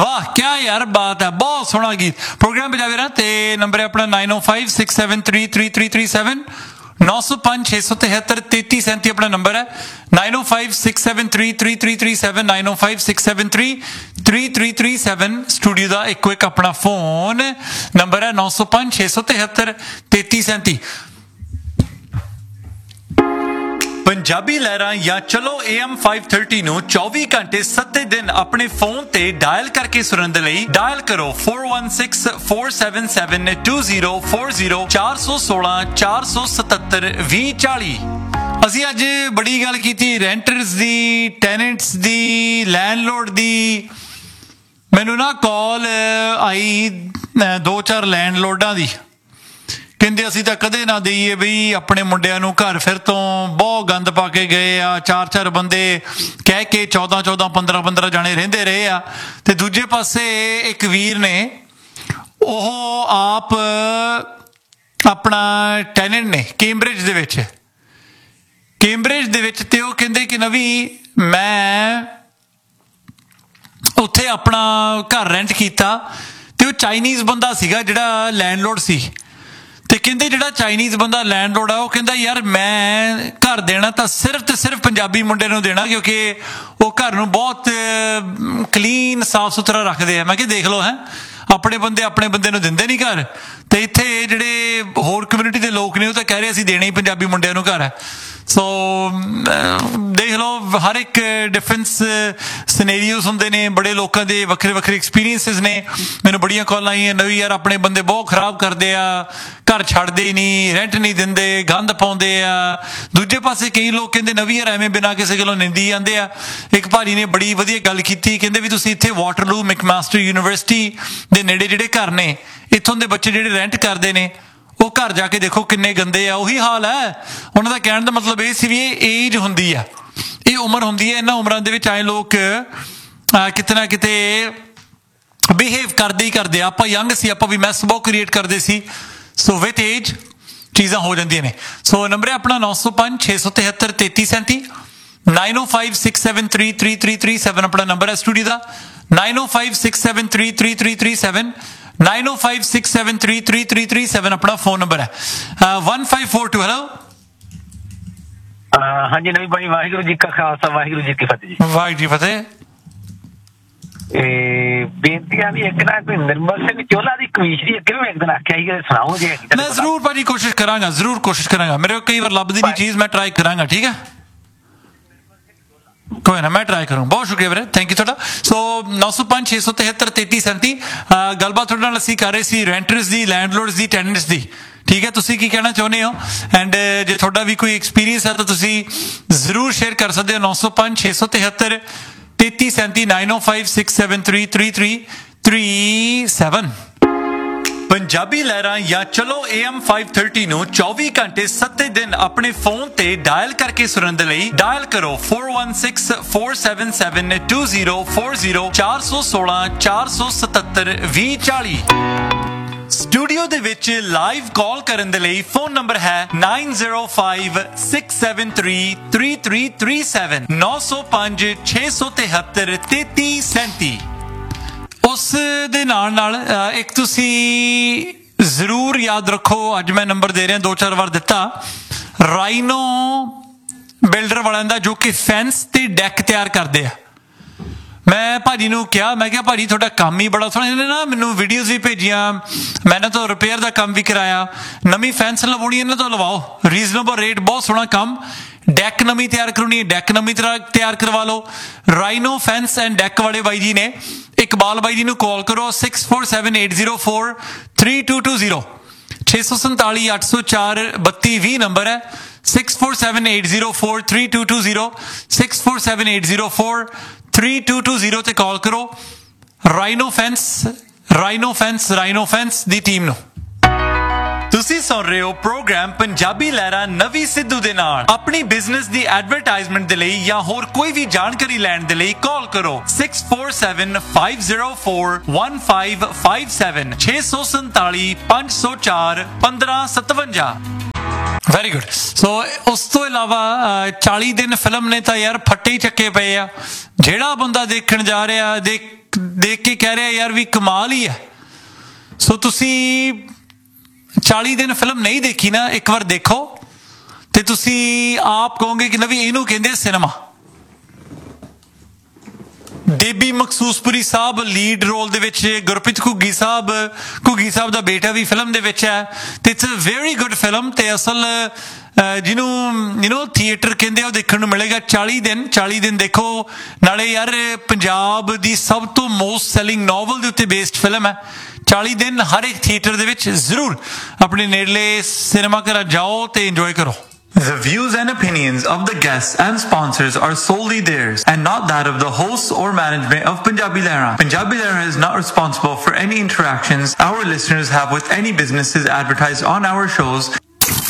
वाह क्या यार बात है, बहुत सोहना गीत। प्रोग्राम बजावे रहा ते नंबर है अपना 9056733337 9056733337 अपना नंबर है 9056733337 9056733337 स्टूडियो का इको एक अपना फोन नंबर है 9056733337। पंजाबी लहरां या चलो AM 530 ਨੂੰ 24 ਘੰਟੇ 7 ਦਿਨ ਆਪਣੇ ਫੋਨ ਤੇ ਡਾਇਲ ਕਰਕੇ ਸੁਣਨ ਦੇ ਲਈ ਡਾਇਲ ਕਰੋ 4164772040 416 477 2040। ਅਸੀਂ ਅੱਜ ਬੜੀ ਗੱਲ ਕੀਤੀ ਰੈਂਟਰਸ ਦੀ, ਟੈਨੈਂਟਸ ਦੀ, ਲੈਂਡਲੋਰਡ ਦੀ। ਮੈਨੂੰ ਨਾ ਕਾਲ ਆਈ 2-4 ਲੈਂਡਲੋਰਡਾਂ ਦੀ, ਕਹਿੰਦੇ ਅਸੀਂ ਤਾਂ ਕਦੇ ਨਾ ਦਈਏ ਬਈ ਆਪਣੇ ਮੁੰਡਿਆਂ ਨੂੰ ਘਰ, ਫਿਰ ਤੋਂ ਬਹੁਤ ਗੰਦ ਪਾ ਕੇ ਗਏ ਆ। 4-4 ਬੰਦੇ ਕਹਿ ਕੇ 14-14 15-15 ਜਾਣੇ ਰਹਿੰਦੇ ਰਹੇ ਆ। ਤੇ ਦੂਜੇ ਪਾਸੇ ਇੱਕ ਵੀਰ ਨੇ, ਉਹ ਆਪ ਆਪਣਾ ਟੈਨੈਂਟ ਨੇ ਕੈਂਬਰਿਜ ਦੇ ਵਿੱਚ ਤੇ ਉਹ ਕਹਿੰਦੇ ਕਿ ਨਵੀ ਮੈਂ ਉੱਥੇ ਆਪਣਾ ਘਰ ਰੈਂਟ ਕੀਤਾ ਤੇ ਉਹ ਚਾਈਨੀਜ਼ ਬੰਦਾ ਸੀਗਾ ਜਿਹੜਾ ਲੈਂਡਲੋਰਡ ਸੀ। ਤੇ ਕਹਿੰਦੇ ਜਿਹੜਾ ਚਾਈਨੀਜ਼ ਬੰਦਾ ਲੈਂਡਲੋਰਡ ਆ ਉਹ ਕਹਿੰਦਾ ਯਾਰ ਮੈਂ ਘਰ ਦੇਣਾ ਤਾਂ ਸਿਰਫ ਤੇ ਸਿਰਫ ਪੰਜਾਬੀ ਮੁੰਡੇ ਨੂੰ ਦੇਣਾ, ਕਿਉਂਕਿ ਉਹ ਘਰ ਨੂੰ ਬਹੁਤ ਕਲੀਨ ਸਾਫ ਸੁਥਰਾ ਰੱਖਦੇ ਆ। ਮੈਂ ਕਿਹਾ ਦੇਖ ਲਓ ਹੈ ਆਪਣੇ ਬੰਦੇ ਨੂੰ ਦਿੰਦੇ ਨਹੀਂ ਘਰ, ਤੇ ਇੱਥੇ ਜਿਹੜੇ ਹੋਰ ਕਮਿਊਨਿਟੀ ਦੇ ਲੋਕ ਨੇ ਉਹ ਤਾਂ ਕਹਿ ਰਹੇ ਅਸੀਂ ਦੇਣਾ ਹੀ ਪੰਜਾਬੀ ਮੁੰਡਿਆਂ ਨੂੰ ਘਰ ਹੈ। ਸੋ ਦੇਖ ਲਓ ਹਰ ਇੱਕ ਡਿਫਰੈਂਸ ਸਿਨੇਰੀਓਸ ਹੁੰਦੇ ਨੇ, ਬੜੇ ਲੋਕਾਂ ਦੇ ਵੱਖਰੇ ਵੱਖਰੇ ਐਕਸਪੀਰੀਅੰਸਿਸ ਨੇ। ਮੈਨੂੰ ਬੜੀਆਂ ਕਾਲਾਂ ਆਈਆਂ ਨਵੀਂ ਯਾਰ ਆਪਣੇ ਬੰਦੇ ਬਹੁਤ ਖਰਾਬ ਕਰਦੇ ਆ, ਘਰ ਛੱਡਦੇ ਹੀ ਨਹੀਂ, ਰੈਂਟ ਨਹੀਂ ਦਿੰਦੇ, ਗੰਦ ਪਾਉਂਦੇ ਆ। ਦੂਜੇ ਪਾਸੇ ਕਈ ਲੋਕ ਕਹਿੰਦੇ ਨਵੀਂ ਯਾਰ ਐਵੇਂ ਬਿਨਾਂ ਕਿਸੇ ਗੱਲੋਂ ਨਿੰਦੀ ਜਾਂਦੇ ਆ। ਇੱਕ ਭਾਜੀ ਨੇ ਬੜੀ ਵਧੀਆ ਗੱਲ ਕੀਤੀ, ਕਹਿੰਦੇ ਵੀ ਤੁਸੀਂ ਇੱਥੇ ਵਾਟਰਲੂ ਮੈਕਮਾਸਟਰ ਯੂਨੀਵਰਸਿਟੀ ਦੇ ਨੇੜੇ ਜਿਹੜੇ ਘਰ ਨੇ, ਇੱਥੋਂ ਦੇ ਬੱਚੇ ਜਿਹੜੇ ਰੈਂਟ ਕਰਦੇ ਨੇ ਉਹ ਘਰ ਜਾ ਕੇ ਦੇਖੋ ਕਿੰਨੇ ਗੰਦੇ ਆ। ਉਹੀ ਹਾਲ ਹੈ ਉਹਨਾਂ ਦਾ। ਕਹਿਣ ਦਾ ਮਤਲਬ ਇਹ ਸੀ ਵੀ ਇਹ ਏਜ ਹੁੰਦੀ ਆ, ਇਹ ਉਮਰ ਹੁੰਦੀ ਹੈ। ਇਹਨਾਂ ਉਮਰਾਂ ਦੇ ਵਿੱਚ ਆਏ ਲੋਕ ਕਿਤੇ ਨਾ ਕਿਤੇ ਬਿਹੇਵ ਕਰਦੇ ਹੀ ਕਰਦੇ ਆ। ਆਪਾਂ ਯੰਗ ਸੀ, ਆਪਾਂ ਵੀ ਮੈਸ ਬਹੁਤ ਕ੍ਰੀਏਟ ਕਰਦੇ ਸੀ। ਸੋ ਵਿਥ ਏਜ ਚੀਜ਼ਾਂ ਹੋ ਜਾਂਦੀਆਂ ਨੇ। ਸੋ ਨੰਬਰ ਹੈ ਆਪਣਾ 9056733337 9056733337 ਆਪਣਾ ਨੰਬਰ ਹੈ ਸਟੂਡੀਓ ਦਾ 9056733337 9056733337 ਆਪਣਾ ਫੋਨ ਨੰਬਰ ਹੈ। 1542 ਹੈਲੋ। ਹਾਂਜੀ ਨਵੀਂ ਭਾਈ, ਵਾਹਿਗੁਰੂ ਜੀ ਕਾ ਖਾਲਸਾ ਵਾਹਿਗੁਰੂ ਜੀ ਕੀ ਫਤਿਹ ਜੀ। ਵਾਹਿਗੁਰੂ ਜੀ ਫਤਿਹ। ਬੇਨਤੀਆਂ ਵੀ ਇੱਕ ਨਾ ਕੋਈ ਨਿਰਮਲ ਸਿੰਘ ਚੋਲਾ ਦੀ ਕਮੀਜ਼ ਦੀ ਅੱਗੇ ਵੀ ਇੱਕ ਦਿਨ ਆਖਿਆ ਸੀ ਸੁਣਾਓ ਜੀ। ਮੈਂ ਜ਼ਰੂਰ ਭਾਜੀ ਕੋਸ਼ਿਸ਼ ਕਰਾਂਗਾ, ਮੇਰੇ ਕਈ ਵਾਰ ਲੱਭਦੀ ਨਹੀਂ ਚੀਜ਼, ਮੈਂ ਟਰਾਈ ਕਰਾਂਗਾ। ਠੀਕ ਹੈ ਕੋਈ ਨਾ, ਮੈਂ ਟਰਾਈ ਕਰੂੰ। ਬਹੁਤ ਸ਼ੁਕਰੀਆ ਵੀਰੇ, ਥੈਂਕ ਯੂ ਤੁਹਾਡਾ। ਸੋ 9056733337 ਗੱਲਬਾਤ ਤੁਹਾਡੇ ਨਾਲ ਅਸੀਂ ਕਰ ਰਹੇ ਸੀ ਰੈਂਟਰਸ ਦੀ, ਲੈਂਡਲੋਰਡਸ ਦੀ, ਟੈਨੈਂਟਸ ਦੀ। ਠੀਕ ਹੈ, ਤੁਸੀਂ ਕੀ ਕਹਿਣਾ ਚਾਹੁੰਦੇ ਹੋ? ਐਂਡ ਜੇ ਤੁਹਾਡਾ ਵੀ ਕੋਈ ਐਕਸਪੀਰੀਅੰਸ ਹੈ ਤਾਂ ਤੁਸੀਂ ਜ਼ਰੂਰ ਸ਼ੇਅਰ ਕਰ ਸਕਦੇ ਹੋ। 9056733337 9056733337 पंजाबी लहरां या चलो AM 530 ਨੂੰ 24 ਘੰਟੇ 7 ਦਿਨ ਆਪਣੇ ਫੋਨ ਤੇ ਡਾਇਲ ਕਰਕੇ ਸੁਣਨ ਦੇ ਲਈ ਡਾਇਲ ਕਰੋ 4164772040 416 477 2040। ਸਟੂਡੀਓ ਦੇ ਵਿੱਚ ਲਾਈਵ ਕਾਲ ਕਰਨ ਦੇ ਲਈ ਫੋਨ ਨੰਬਰ ਹੈ 9056733337 9056733337। ਉਸ ਦੇ ਨਾਲ ਇੱਕ ਤੁਸੀਂ ਜ਼ਰੂਰ ਯਾਦ ਰੱਖੋ, ਅੱਜ ਮੈਂ ਨੰਬਰ ਦੇ ਰਿਹਾ 2-4 ਵਾਰ ਦਿੱਤਾ, ਰਾਈਨੋ ਬਿਲਡਰ ਵਾਲਿਆਂ ਦਾ, ਜੋ ਕਿ ਫੈਂਸ ਤੇ ਡੈਕ ਤਿਆਰ ਕਰਦੇ ਆ। ਮੈਂ ਭਾਜੀ ਨੂੰ ਕਿਹਾ, ਮੈਂ ਕਿਹਾ ਭਾਜੀ ਤੁਹਾਡਾ ਕੰਮ ਹੀ ਬੜਾ ਸੋਹਣਾ। ਇਹਨੇ ਨਾ ਮੈਨੂੰ ਵੀਡੀਓਜ਼ ਵੀ ਭੇਜੀਆਂ, ਮੈਂ ਇਹਨਾਂ ਤੋਂ ਰਿਪੇਅਰ ਦਾ ਕੰਮ ਵੀ ਕਰਾਇਆ। ਨਵੀਂ ਫੈਂਸ ਲਵਾਉਣੀ ਇਹਨਾਂ ਤੋਂ ਲਵਾਓ, ਰੀਜ਼ਨੇਬਲ ਰੇਟ, ਬਹੁਤ ਸੋਹਣਾ ਕੰਮ। ਡੈਕ ਨਵੀਂ ਤਿਆਰ ਕਰਵਾਉਣੀ ਹੈ, ਡੈਕ ਨਵੀਂ ਤਰ੍ਹਾਂ ਤਿਆਰ ਕਰਵਾ ਲਓ। ਰਾਈਨੋ ਫੈਂਸ ਐਂਡ ਡੈਕ ਵਾਲੇ ਬਾਈ ਜੀ ਨੇ, ਇਕਬਾਲ ਬਾਈ ਜੀ ਨੂੰ ਕਾਲ ਕਰੋ 6478043220 647 804 3220 ਨੰਬਰ ਹੈ 6478043220 6478043220 ਤੇ ਕਾਲ ਕਰੋ। ਰਾਈਨੋ ਫੈਂਸ ਦੀ ਟੀਮ ਨੂੰ। ਤੁਸੀਂ ਸੁਣ ਰਹੇ ਹੋ ਪ੍ਰੋਗਰਾਮ ਪੰਜਾਬੀ ਲਹਿਰਾਂ ਨਵੀਂ ਸਿੱਧੂ ਦੇ ਨਾਲ। ਆਪਣੀ ਬਿਜ਼ਨਸ ਦੀ ਐਡਵਰਟਾਈਜ਼ਮੈਂਟ ਦੇ ਲਈ ਜਾਂ ਹੋਰ ਕੋਈ ਵੀ ਜਾਣਕਾਰੀ ਲੈਣ ਦੇ ਲਈ ਕਾਲ ਕਰੋ 6475041557 647 504 1557। Very good. ਸੋ ਉਸ ਤੋਂ ਇਲਾਵਾ 40 ਦਿਨ ਫਿਲਮ ਨੇ ਤਾਂ ਯਾਰ ਫੱਟੇ ਹੀ ਚੱਕੇ ਪਏ ਆ। ਜਿਹੜਾ ਬੰਦਾ ਦੇਖਣ ਜਾ ਰਿਹਾ, ਦੇਖ ਕੇ ਕਹਿ ਰਿਹਾ ਯਾਰ ਵੀ ਕਮਾਲ ਹੀ ਹੈ। ਸੋ ਤੁਸੀਂ 40 ਦਿਨ ਫਿਲਮ ਨਹੀਂ ਦੇਖੀ ਨਾ, ਇੱਕ ਵਾਰ ਦੇਖੋ ਤੇ ਤੁਸੀਂ ਆਪ ਕਹੋਗੇ ਕਿ ਨਾ ਵੀ ਇਹਨੂੰ ਕਹਿੰਦੇ ਸਿਨੇਮਾ। ਬੇਬੀ ਮਕਸੂਸਪੁਰੀ ਸਾਹਿਬ ਲੀਡ ਰੋਲ ਦੇ ਵਿੱਚ, ਗੁਰਪ੍ਰੀਤ ਘੁੱਗੀ ਸਾਹਿਬ ਦਾ ਬੇਟਾ ਵੀ ਫਿਲਮ ਦੇ ਵਿੱਚ ਹੈ ਤੇ it's a very good film. ਤੇ ਅਸਲ ਜਿਹਨੂੰ ਥੀਏਟਰ ਕਹਿੰਦੇ ਆ ਉਹ ਦੇਖਣ ਨੂੰ ਮਿਲੇਗਾ 40 ਦਿਨ ਦੇਖੋ। ਨਾਲੇ ਯਾਰ ਪੰਜਾਬ ਦੀ ਸਭ ਤੋਂ ਮੋਸਟ ਸੈਲਿੰਗ ਨੋਵਲ ਦੇ ਉੱਤੇ ਬੇਸਡ ਫਿਲਮ ਹੈ। 40 ਦਿਨ ਹਰ ਇੱਕ ਥੀਏਟਰ ਦੇ ਵਿੱਚ ਜ਼ਰੂਰ ਆਪਣੇ ਨੇੜਲੇ ਸਿਨੇਮਾ ਘਰਾਂ ਜਾਓ ਤੇ ਇੰਜੋਏ ਕਰੋ। The views and opinions of the guests and sponsors are solely theirs and not that of the hosts or management of Punjabi Lehra. Punjabi Lehra is not responsible for any interactions our listeners have with any businesses advertised on our shows